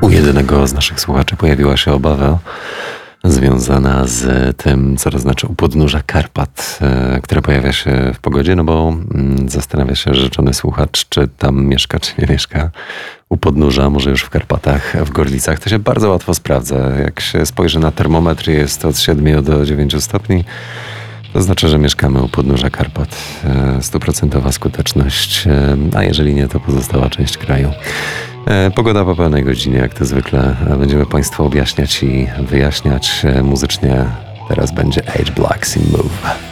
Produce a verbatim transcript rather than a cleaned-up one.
U jednego z naszych słuchaczy pojawiła się obawa związana z tym, co to znaczy u podnóża Karpat, e, które pojawia się w pogodzie, no bo mm, zastanawia się rzeczony słuchacz, czy tam mieszka, czy nie mieszka u podnóża, może już w Karpatach, w Gorlicach. To się bardzo łatwo sprawdza. Jak się spojrzy na termometr, jest od siedmiu do dziewięciu stopni. To znaczy, że mieszkamy u podnóża Karpat. E, Stuprocentowa skuteczność, e, a jeżeli nie, to pozostała część kraju. E, Pogoda po pełnej godzinie, jak to zwykle. E, Będziemy Państwu objaśniać i wyjaśniać e, muzycznie. Teraz będzie Age Blacks in Move.